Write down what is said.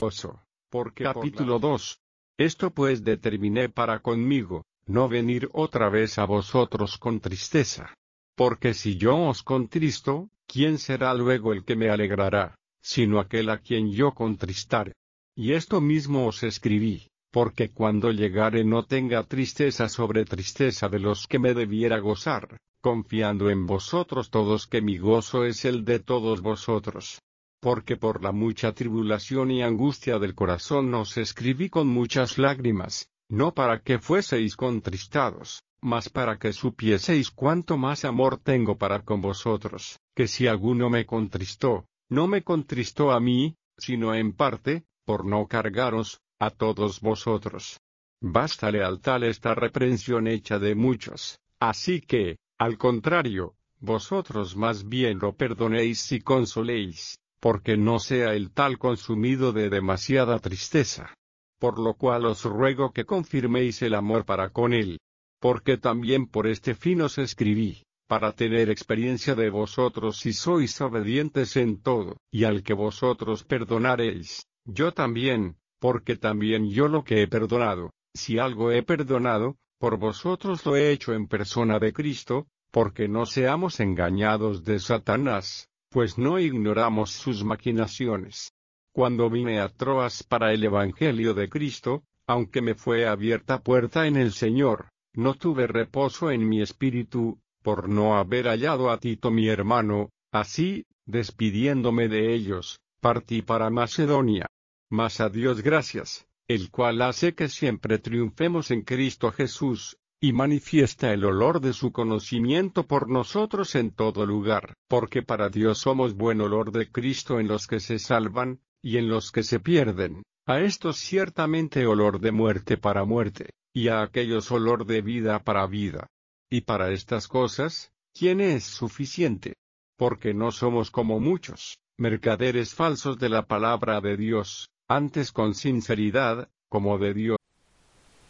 gozo. Capítulo 2. Esto pues determiné para conmigo, no venir otra vez a vosotros con tristeza. Porque si yo os contristo, ¿quién será luego el que me alegrará, sino aquel a quien yo contristare? Y esto mismo os escribí, porque cuando llegare no tenga tristeza sobre tristeza de los que me debiera gozar, confiando en vosotros todos que mi gozo es el de todos vosotros. Porque por la mucha tribulación y angustia del corazón os escribí con muchas lágrimas, no para que fueseis contristados, mas para que supieseis cuánto más amor tengo para con vosotros, que si alguno me contristó, no me contristó a mí, sino en parte, por no cargaros, a todos vosotros. Bástale al tal esta reprensión hecha de muchos, así que, al contrario, vosotros más bien lo perdonéis y consoléis, porque no sea el tal consumido de demasiada tristeza. Por lo cual os ruego que confirméis el amor para con él. Porque también por este fin os escribí, para tener experiencia de vosotros si sois obedientes en todo, y al que vosotros perdonaréis, yo también, porque también yo lo que he perdonado, si algo he perdonado, por vosotros lo he hecho en persona de Cristo, porque no seamos engañados de Satanás, pues no ignoramos sus maquinaciones. Cuando vine a Troas para el Evangelio de Cristo, aunque me fue abierta puerta en el Señor, no tuve reposo en mi espíritu, por no haber hallado a Tito mi hermano, así, despidiéndome de ellos, partí para Macedonia. Mas a Dios gracias, el cual hace que siempre triunfemos en Cristo Jesús, y manifiesta el olor de su conocimiento por nosotros en todo lugar, porque para Dios somos buen olor de Cristo en los que se salvan, y en los que se pierden, a estos ciertamente olor de muerte para muerte, y a aquellos olor de vida para vida. Y para estas cosas, ¿quién es suficiente? Porque no somos como muchos, mercaderes falsos de la palabra de Dios, antes con sinceridad, como de Dios,